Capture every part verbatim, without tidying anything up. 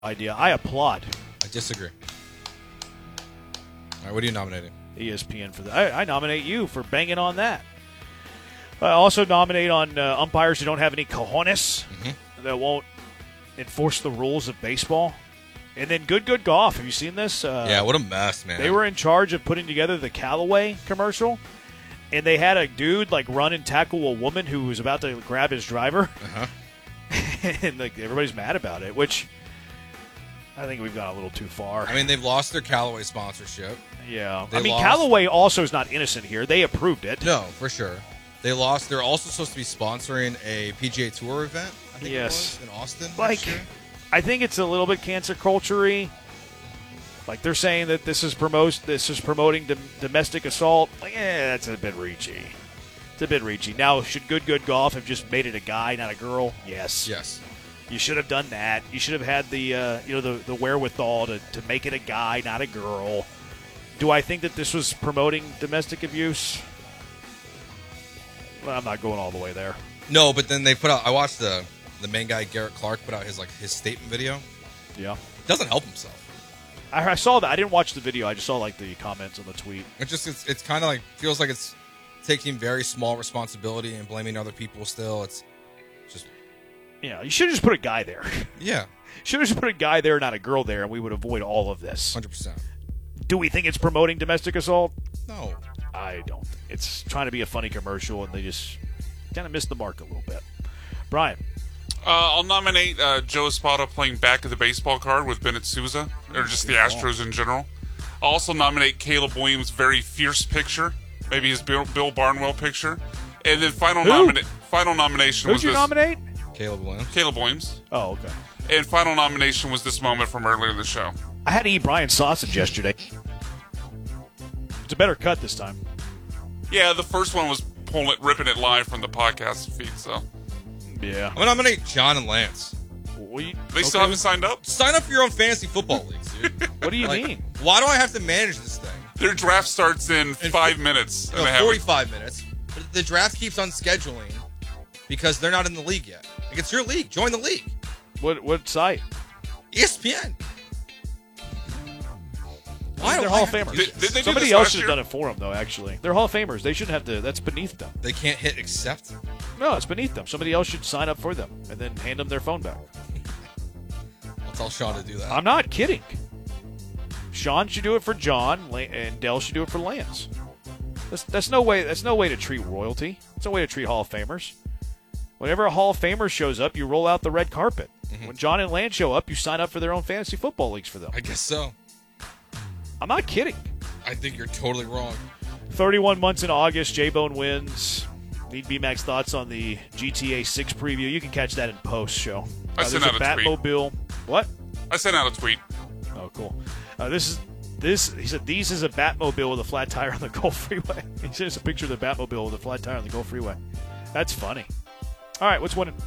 idea. I applaud. I disagree. All right, what are you nominating? E S P N for that. I, I nominate you for banging on that. I also nominate on uh, umpires who don't have any cojones, mm-hmm. that won't enforce the rules of baseball. And then Good Good Golf. Have you seen this? Uh, yeah, what a mess, man. They were in charge of putting together the Callaway commercial, and they had a dude like run and tackle a woman who was about to grab his driver. Uh-huh. And like everybody's mad about it, which I think we've gone a little too far. I mean, they've lost their Callaway sponsorship. Yeah. They I mean, lost... Callaway also is not innocent here. They approved it. No, for sure. They lost. They're also supposed to be sponsoring a P G A Tour event, I think yes. it was, in Austin like, next year. I think it's a little bit cancer culture-y. Like, they're saying that this is, promote, this is promoting dom- domestic assault. Like, eh, that's a bit reachy. It's a bit reachy. Now, should Good Good Golf have just made it a guy, not a girl? Yes. Yes. You should have done that. You should have had the uh, you know the, the wherewithal to, to make it a guy, not a girl. Do I think that this was promoting domestic abuse? Well, I'm not going all the way there. No, but then they put out. I watched the the main guy Garrett Clark put out his like his statement video. Yeah, doesn't help himself. I, I saw that. I didn't watch the video. I just saw like the comments on the tweet. It just it's, it's kind of like feels like it's taking very small responsibility and blaming other people. Still, it's just yeah. You should have just put a guy there. Yeah, should have just put a guy there, not a girl there, and we would avoid all of this. Hundred percent. Do we think it's promoting domestic assault? No, I don't. It's trying to be a funny commercial, and they just kind of missed the mark a little bit. Brian. Uh, I'll nominate uh, Joe Espada playing back of the baseball card with Bennett Sousa, or just the Astros in general. I'll also nominate Caleb Williams' very fierce picture, maybe his Bill, Bill Barnwell picture. And then final, nomina- final nomination Who'd was you this. nominate? Caleb Williams. Caleb Williams. Oh, okay. And final nomination was this moment from earlier in the show. I had to eat Brian sausage yesterday. It's a better cut this time. Yeah, the first one was pulling it, ripping it live from the podcast feed, so. Yeah. I'm going to nominate John and Lance. We, they okay. still haven't signed up? Sign up for your own fantasy football leagues, dude. What do you like, mean? Why do I have to manage this thing? Their draft starts in, in five f- minutes. No, and they forty-five haven't. minutes. But the draft keeps on scheduling because they're not in the league yet. Like, it's your league. Join the league. What what site? E S P N. Why They're do Hall I of have to Famers. do Did, did they Somebody do this else last should have year? done it for them, though, actually. They're Hall of Famers. They shouldn't have to. That's beneath them. They can't hit accept. No, it's beneath them. Somebody else should sign up for them and then hand them their phone back. I'll tell Sean to do that. I'm not kidding. Sean should do it for John, and Dell should do it for Lance. That's, that's no way. That's no way to treat royalty. It's no way to treat Hall of Famers. Whenever a Hall of Famer shows up, you roll out the red carpet. Mm-hmm. When John and Lance show up, you sign up for their own fantasy football leagues for them. I guess so. I'm not kidding. I think you're totally wrong. thirty-one months in August, J-Bone wins. Need B-Mac's thoughts on the G T A six preview. You can catch that in post show. I uh, sent there's out a a tweet. Batmobile. What? I sent out a tweet. Oh, cool. Uh, this is this. He said these is a Batmobile with a flat tire on the Gulf Freeway. He sent us a picture of the Batmobile with a flat tire on the Gulf Freeway. That's funny. All right, what's winning?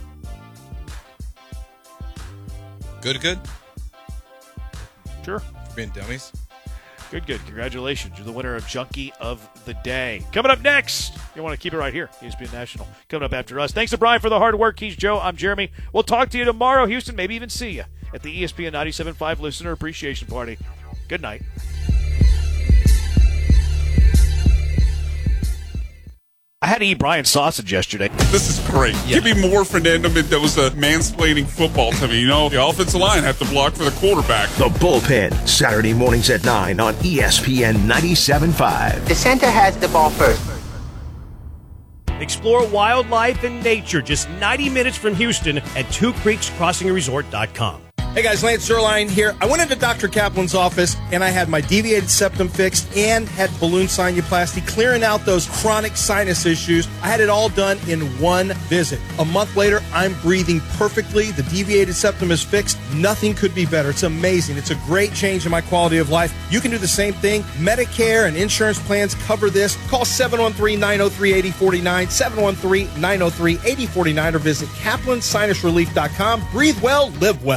Good, good. Sure. For being dummies. Good, good. Congratulations. You're the winner of Junkie of the Day. Coming up next, you want to keep it right here, E S P N National. Coming up after us. Thanks to Brian for the hard work. He's Joe. I'm Jeremy. We'll talk to you tomorrow, Houston. Maybe even see you at the E S P N ninety-seven point five Listener Appreciation Party. Good night. I had to eat Brian sausage yesterday. This is great. Yeah. Give me more Fernando Mendoza mansplaining football to me. You know, the offensive line have to block for the quarterback. The Bullpen, Saturday mornings at nine on E S P N ninety-seven point five. The center has the ball first. Explore wildlife and nature just ninety minutes from Houston at two creeks crossing resort dot com. Hey guys, Lance Zerline here. I went into Doctor Kaplan's office and I had my deviated septum fixed and had balloon sinuplasty, clearing out those chronic sinus issues. I had it all done in one visit. A month later, I'm breathing perfectly. The deviated septum is fixed. Nothing could be better. It's amazing. It's a great change in my quality of life. You can do the same thing. Medicare and insurance plans cover this. Call seven one three, nine oh three, eight oh four nine, seven one three, nine oh three, eight oh four nine, or visit kaplan sinus relief dot com. Breathe well, live well.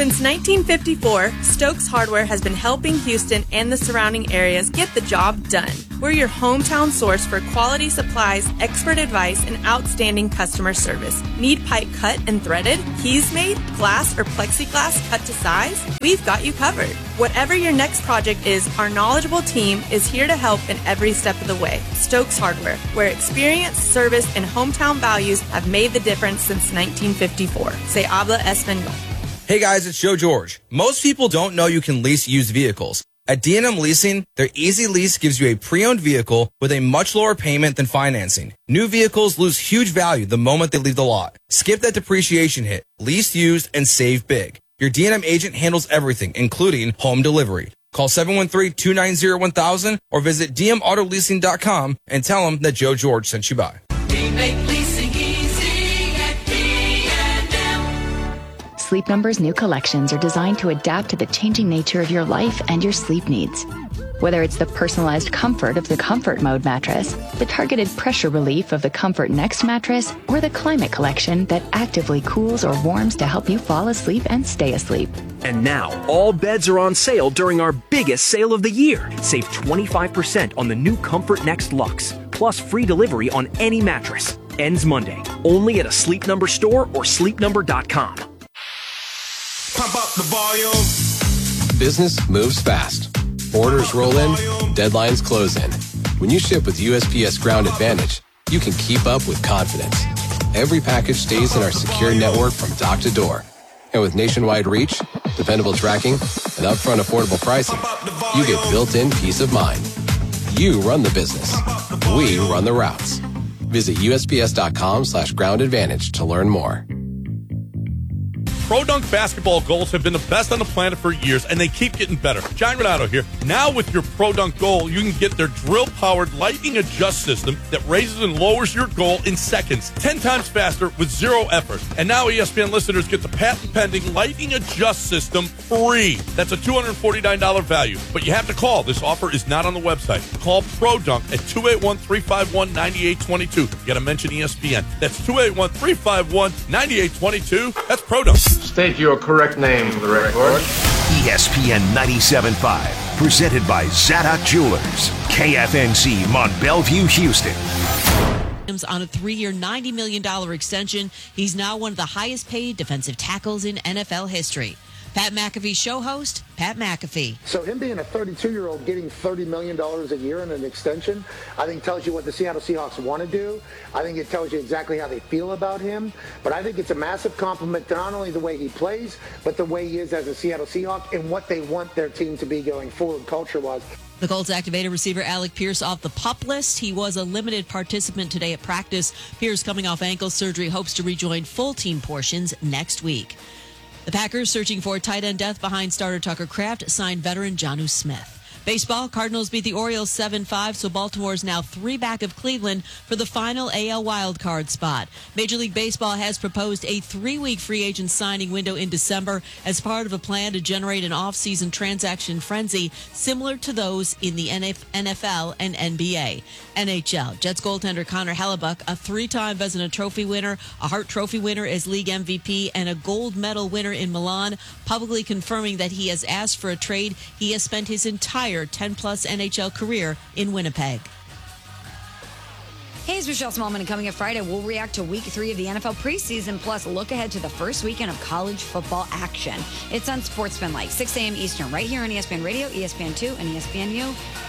Since nineteen fifty-four, Stokes Hardware has been helping Houston and the surrounding areas get the job done. We're your hometown source for quality supplies, expert advice, and outstanding customer service. Need pipe cut and threaded, keys made, glass or plexiglass cut to size? We've got you covered. Whatever your next project is, our knowledgeable team is here to help in every step of the way. Stokes Hardware, where experience, service, and hometown values have made the difference since nineteen fifty-four. Se habla español. Hey guys, it's Joe George. Most people don't know you can lease used vehicles. At D and M Leasing, their Easy Lease gives you a pre-owned vehicle with a much lower payment than financing. New vehicles lose huge value the moment they leave the lot. Skip that depreciation hit. Lease used and save big. Your D and M agent handles everything, including home delivery. Call seven one three, two nine zero, one thousand or visit d m auto leasing dot com and tell them that Joe George sent you by. We make leasing easy at D and M. Sleep Number's new collections are designed to adapt to the changing nature of your life and your sleep needs. Whether it's the personalized comfort of the Comfort Mode mattress, the targeted pressure relief of the Comfort Next mattress, or the Climate Collection that actively cools or warms to help you fall asleep and stay asleep. And now, all beds are on sale during our biggest sale of the year. Save twenty-five percent on the new Comfort Next Luxe, plus free delivery on any mattress. Ends Monday, only at a Sleep Number store or sleep number dot com. Pump up the volume. Business moves fast. Orders roll in, deadlines close in. When you ship with U S P S Ground Advantage, you can keep up with confidence. Every package stays in our secure network from dock to door. And with nationwide reach, dependable tracking, and upfront affordable pricing, you get built-in peace of mind. You run the business. We run the routes. Visit U S P S dot com slash ground advantage to learn more. Pro Dunk basketball goals have been the best on the planet for years, and they keep getting better. John Renato here. Now with your Pro Dunk goal, you can get their drill-powered lightning adjust system that raises and lowers your goal in seconds, ten times faster with zero effort. And now E S P N listeners get the patent-pending lightning adjust system free. That's a two hundred forty-nine dollars value, but you have to call. This offer is not on the website. Call Pro Dunk at two eight one, three five one, nine eight two two. You got to mention E S P N. That's two eight one, three five one, nine eight two two. That's Pro Dunk. State your correct name for the record. E S P N ninety-seven point five, presented by Zadok Jewelers, K F N C Mont Bellevue, Houston. On a three-year, ninety million dollars extension, he's now one of the highest-paid defensive tackles in N F L history. Pat McAfee show host, Pat McAfee. So him being a thirty-two-year-old getting thirty million dollars a year in an extension, I think tells you what the Seattle Seahawks want to do. I think it tells you exactly how they feel about him. But I think it's a massive compliment to not only the way he plays, but the way he is as a Seattle Seahawk and what they want their team to be going forward culture-wise. The Colts activated receiver Alec Pierce off the PUP list. He was a limited participant today at practice. Pierce, coming off ankle surgery, hopes to rejoin full team portions next week. The Packers, searching for tight end depth behind starter Tucker Kraft, signed veteran Jonnu Smith. Baseball, Cardinals beat the Orioles seven five, so Baltimore is now three back of Cleveland for the final A L wildcard spot. Major League Baseball has proposed a three-week free agent signing window in December as part of a plan to generate an off-season transaction frenzy similar to those in the N F L and N B A. N H L, Jets goaltender Connor Hellebuck, a three-time Vezina Trophy winner, a Hart Trophy winner as league M V P, and a gold medal winner in Milan, publicly confirming that he has asked for a trade. He has spent his entire ten-plus N H L career in Winnipeg. Hey, it's Michelle Smallman, and coming up Friday, we'll react to week three of the N F L preseason, plus look ahead to the first weekend of college football action. It's on Sportsman Like, six a.m. Eastern, right here on E S P N Radio, E S P N two, and E S P N U.